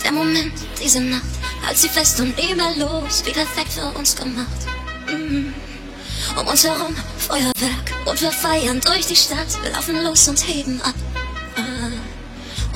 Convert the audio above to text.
Der Moment, diese Nacht, halt sie fest und nie mehr los, wie perfekt für uns gemacht. Um uns herum Feuerwerk und wir feiern durch die Stadt, wir laufen los und heben ab.